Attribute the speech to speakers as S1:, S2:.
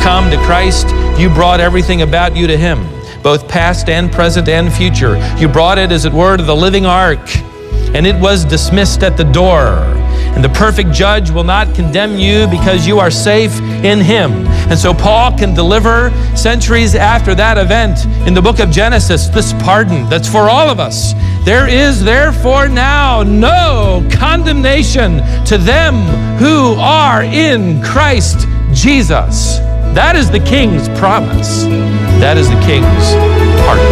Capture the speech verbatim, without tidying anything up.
S1: come to Christ, you brought everything about you to Him, both past and present and future. You brought it, as it were, to the living ark, and it was dismissed at the door. And the perfect judge will not condemn you because you are safe in Him. And so Paul can deliver, centuries after that event, in the book of Genesis, this pardon that's for all of us. There is therefore now no condemnation to them who are in Christ Jesus. That is the King's promise. That is the King's pardon.